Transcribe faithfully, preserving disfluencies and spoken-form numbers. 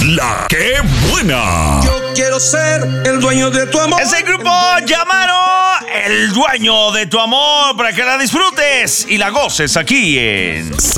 La Que Buena. Yo quiero ser el dueño de tu amor. Es el grupo Yamaro, el dueño de tu amor, para que la disfrutes y la goces aquí en